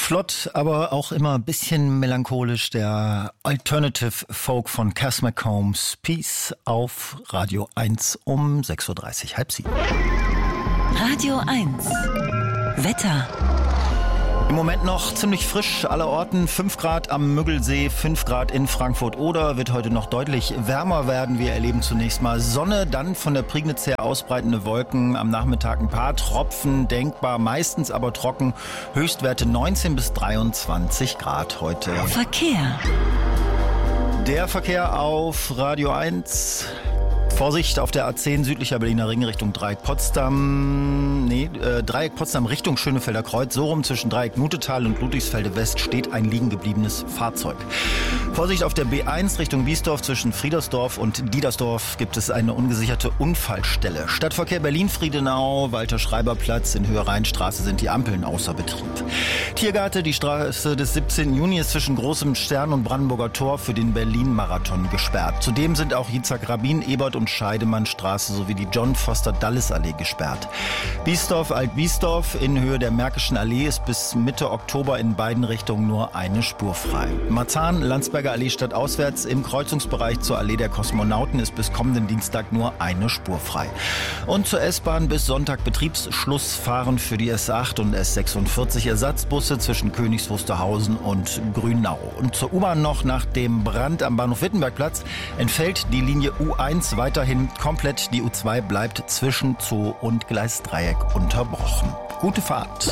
Flott, aber auch immer ein bisschen melancholisch. Der Alternative Folk von Cass McCombs, Peace auf Radio 1 um 6.30 Uhr, halb 7. Radio 1 Wetter. Im Moment noch ziemlich frisch allerorten, 5 Grad am Müggelsee, 5 Grad in Frankfurt-Oder, wird heute noch deutlich wärmer werden. Wir erleben zunächst mal Sonne, dann von der Prignitz her ausbreitende Wolken, am Nachmittag ein paar Tropfen denkbar, meistens aber trocken, Höchstwerte 19 bis 23 Grad heute. Verkehr. Der Verkehr auf Radio 1. Vorsicht auf der A10 südlicher Berliner Ring Richtung Dreieck Potsdam. Dreieck Potsdam Richtung Schönefelder Kreuz. So rum zwischen Dreieck Nutetal und Ludwigsfelde West steht ein liegen gebliebenes Fahrzeug. Vorsicht auf der B1 Richtung Biesdorf zwischen Friedersdorf und Diedersdorf gibt es eine ungesicherte Unfallstelle. Stadtverkehr Berlin-Friedenau, Walter-Schreiber-Platz, in Höhe Rheinstraße sind die Ampeln außer Betrieb. Tiergarten, die Straße des 17. Juni ist zwischen Großem Stern und Brandenburger Tor für den Berlin-Marathon gesperrt. Zudem sind auch Yitzhak-Rabin, Ebert und Scheidemannstraße sowie die John-Foster-Dulles-Allee gesperrt. Biesdorf, Alt-Biesdorf in Höhe der Märkischen Allee ist bis Mitte Oktober in beiden Richtungen nur eine Spur frei. Marzahn, Landsberger Allee stadtauswärts im Kreuzungsbereich zur Allee der Kosmonauten ist bis kommenden Dienstag nur eine Spur frei. Und zur S-Bahn bis Sonntag Betriebsschluss fahren für die S8 und S46 Ersatzbusse zwischen Königs Wusterhausen und Grünau. Und zur U-Bahn noch: nach dem Brand am Bahnhof Wittenbergplatz entfällt die Linie U1 weiterhin komplett. Die U2 bleibt zwischen Zoo und Gleisdreieck unterbrochen. Gute Fahrt.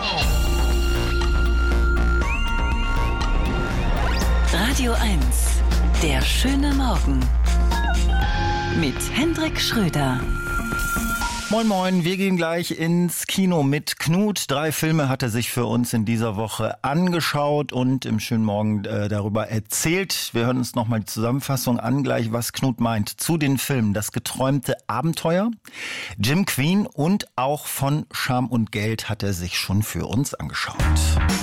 Radio 1, der schöne Morgen. Mit Hendrik Schröder. Moin Moin, wir gehen gleich ins Kino mit Knut. 3 Filme hat er sich für uns in dieser Woche angeschaut und im schönen Morgen darüber erzählt. Wir hören uns nochmal die Zusammenfassung an, gleich was Knut meint zu den Filmen. Das geträumte Abenteuer, Jim Queen und auch von Scham und Geld hat er sich schon für uns angeschaut.